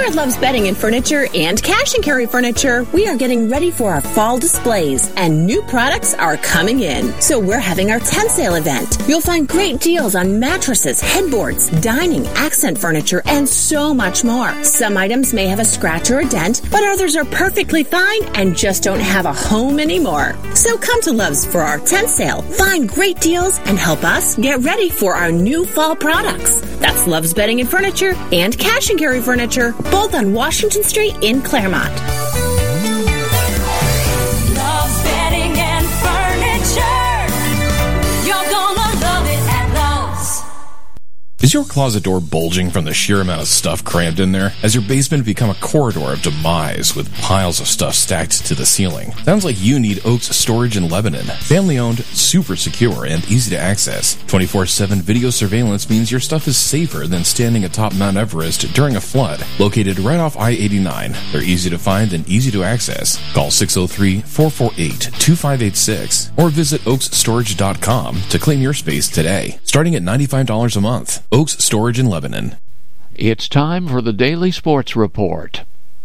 at Love's Bedding and Furniture and Cash and Carry Furniture, we are getting ready for our fall displays, and new products are coming in. So we're having our tent sale event. You'll find great deals on mattresses, headboards, dining, accent furniture, and so much more. Some items may have a scratch or a dent, but others are perfectly fine and just don't have a home anymore. So come to Love's for our tent sale, find great deals, and help us get ready for our new fall products. That's Love's Bedding and Furniture and Cash and Carry Furniture, both on Washington Street in Claremont. Love's Bedding and Furniture. You're gonna love it at Love's. Is your closet door bulging from the sheer amount of stuff crammed in there? Has your basement become a corridor of demise with piles of stuff stacked to the ceiling? Sounds like you need Oaks Storage in Lebanon. Family-owned, super secure, and easy to access. 24/7 video surveillance means your stuff is safer than standing atop Mount Everest during a flood. Located right off I-89, they're easy to find and easy to access. Call 603-448-2586 or visit oaksstorage.com to claim your space today, starting at $95 a month. Oaks Storage in Lebanon. It's time for the Daily Sports Report.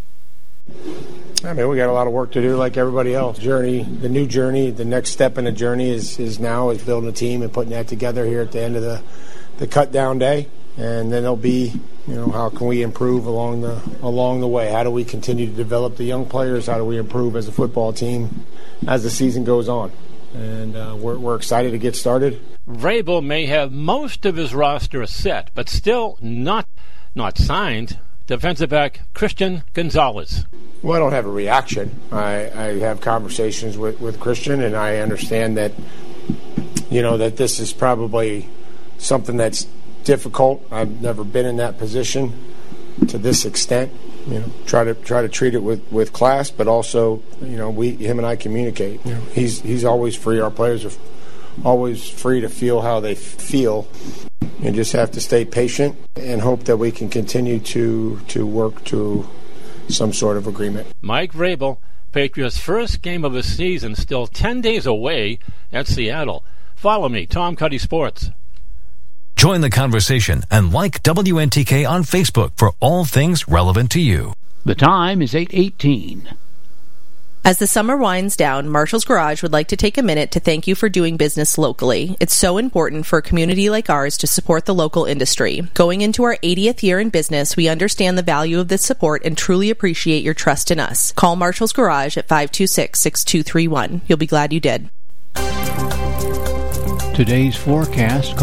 I mean, we got a lot of work to do like everybody else. The new journey, the next step in the journey is building a team and putting that together here at the end of the cut down day. And then it'll be, how can we improve along the way? How do we continue to develop the young players? How do we improve as a football team as the season goes on? And we're excited to get started. Vrabel may have most of his roster set, but still not signed. Defensive back Christian Gonzalez. Well, I don't have a reaction. I have conversations with Christian, and I understand that, that this is probably something that's difficult. I've never been in that position to this extent. Try to treat it with class, but also, him and I communicate. He's always free. Our players are always free to feel how they feel. You just have to stay patient and hope that we can continue to work to some sort of agreement. Mike Vrabel, Patriots' first game of the season, still 10 days away at Seattle. Follow me, Tom Cuddy Sports. Join the conversation and like WNTK on Facebook for all things relevant to you. The time is 8:18. As the summer winds down, Marshall's Garage would like to take a minute to thank you for doing business locally. It's so important for a community like ours to support the local industry. Going into our 80th year in business, we understand the value of this support and truly appreciate your trust in us. Call Marshall's Garage at 526-6231. You'll be glad you did. Today's forecast